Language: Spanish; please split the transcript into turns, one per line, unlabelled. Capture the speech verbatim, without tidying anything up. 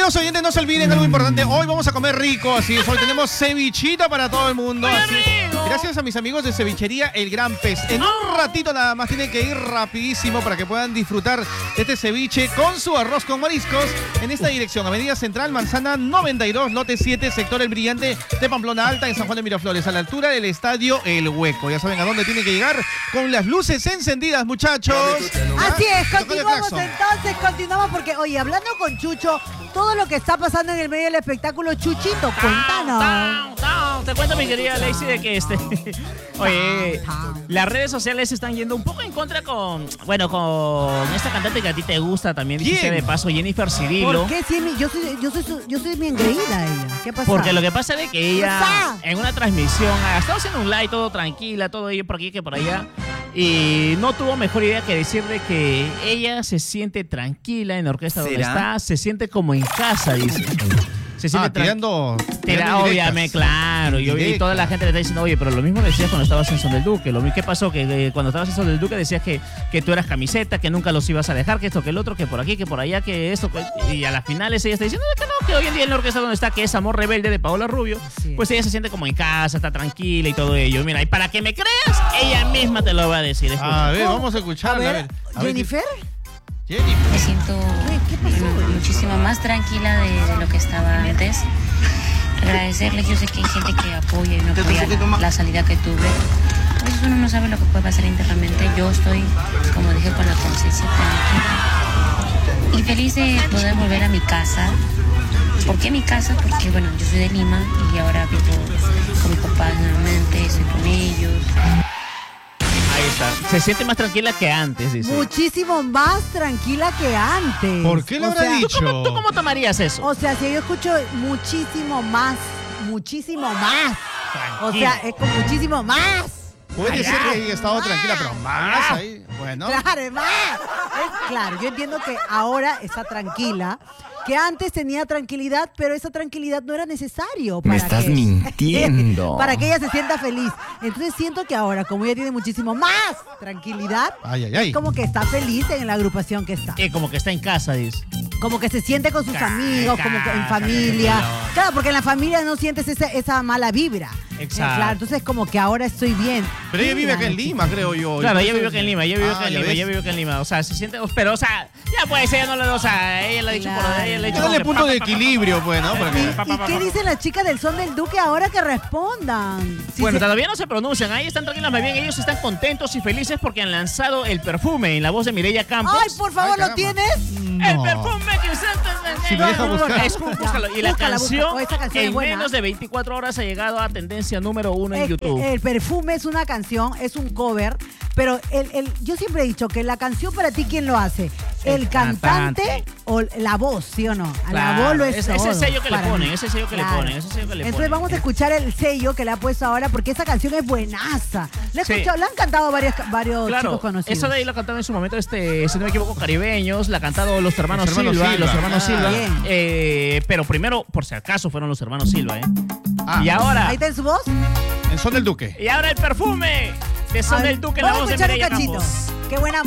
Queridos oyentes, no se olviden algo importante. Hoy vamos a comer rico, así es. Hoy tenemos cevichito para todo el mundo. Así es. Gracias a mis amigos de Cevichería El Gran Pez. En un ratito nada más tienen que ir rapidísimo para que puedan disfrutar de este ceviche con su arroz con mariscos en esta dirección. Avenida Central, Manzana noventa y dos, lote siete, sector El Brillante de Pamplona Alta, en San Juan de Miraflores, a la altura del Estadio El Hueco. Ya saben a dónde tienen que llegar con las luces encendidas, muchachos.
Así es, continuamos entonces, continuamos porque, oye, hablando con Chucho, todo lo que está pasando en el medio del espectáculo, Chuchito, cuéntanos.
Down, down. Te cuento, mi querida Lacey, de que este, oye, las redes sociales se están yendo un poco en contra con, bueno, con esta cantante que a ti te gusta también, dice de paso, Jennifer Cirilo.
¿Por qué? Si yo soy, yo soy, yo soy bien engreída ella. ¿Qué pasa?
Porque lo que pasa es que ella, en una transmisión, ha estado haciendo un live todo tranquila, todo ello por aquí que por allá. Y no tuvo mejor idea que decirle que ella se siente tranquila en la orquesta donde está, se siente como en casa, dice. Se siente
ah, tirando,
tirando obviamente, claro. Yo vi toda la gente le está diciendo, oye, pero lo mismo decías cuando estabas en Son del Duque. Lo mismo, ¿qué pasó? Que eh, cuando estabas en Son del Duque decías que, que tú eras camiseta, que nunca los ibas a dejar, que esto, que el otro, que por aquí, que por allá, que esto. Que... Y a las finales ella está diciendo que no, que hoy en día en la orquesta donde está, que es Amor Rebelde de Paola Rubio, sí. Pues ella se siente como en casa, está tranquila y todo ello. Mira, y para que me creas, ella misma te lo va a decir. Escucha.
A ver, vamos a escuchar.
A ver, a ver. ¿Jennifer?
Jennifer.
Me siento muchísimo más tranquila de, de lo que estaba antes. Agradecerles, yo sé que hay gente que apoya y no apoya la, la salida que tuve. A veces uno no sabe lo que puede pasar internamente. Yo estoy, como dije, con la conciencia tranquila y feliz de poder volver a mi casa. ¿Por qué mi casa? Porque, bueno, yo soy de Lima y ahora vivo con mis papás nuevamente, estoy con ellos.
Ahí está. Se siente más tranquila que antes, dice.
Muchísimo más tranquila que antes.
¿Por qué lo habrá dicho?
¿tú cómo, ¿Tú cómo tomarías eso?
O sea, si yo escucho muchísimo más, muchísimo más. Tranquila. O sea, es con muchísimo más.
Puede
Allá.
ser que haya estado más. tranquila, pero más ahí, bueno.
Claro, es más. Es, claro, yo entiendo que ahora está tranquila, que antes tenía tranquilidad, pero esa tranquilidad no era necesario. Para
Me estás
que,
mintiendo.
Para que ella se sienta feliz. Entonces siento que ahora, como ella tiene muchísimo más tranquilidad,
ay, ay, ay.
como que está feliz en la agrupación que está.
Eh, como que está en casa, dice.
Como que se siente con sus
Ca
amigos, como que en familia. Claro, porque en la familia no sientes esa, esa mala vibra.
Exacto.
Claro, entonces como que ahora estoy bien.
Pero ella vive acá en Lima, creo yo.
Claro, ella vive acá en Lima, ella vive
ah,
acá en Lima, ella vive acá en Lima. O sea, se siente, pero, o sea, ya pues, ella no le, o sea, ella le ha dicho
claro.
por ella le ha dicho.
Dale punto de equilibrio, pues, ¿no?
¿Y, ¿Y qué dicen las chicas del Son del Duque ahora que respondan? Si
bueno,
se...
todavía no se pronuncian, ahí están tranquilas, más bien ellos están contentos y felices porque han lanzado el perfume en la voz de Mireia Campos.
Ay, por favor,
Ay,
¿lo tienes?
No.
El perfume que
Si me deja buscar.
Es, búscalo. Y la
Búscala,
canción,
busca. Oh, esta canción
en
es buena.
menos de veinticuatro horas ha llegado a tendencia número uno en
El,
YouTube.
el perfume es una canción, es un cover, pero el, el, yo siempre he dicho que la canción para ti, ¿quién lo hace? ¿El, el cantante, cantante o la voz, sí o no? A
claro,
la voz lo es,
es
todo.
Ese sello que le ponen,
mí.
ese sello que
claro.
le ponen, ese sello que le
Entonces
ponen.
vamos a escuchar el sello que le ha puesto ahora porque esa canción es buenaza. La, he
sí.
escuchado, la han cantado varios, varios
claro,
chicos conocidos.
Eso de ahí lo cantaron en su momento, este, si no me equivoco, caribeños, la han cantado los hermanos,
los hermanos
Silva,
Silva,
los hermanos
ah,
Silva.
Bien.
Eh, pero primero, por si acaso, fueron los hermanos Silva, ¿eh?
Ah.
Y ahora.
Ahí está en su voz.
En Son del Duque.
Y ahora el perfume de Son del Duque, la voz de Mireia Campos.
Qué buena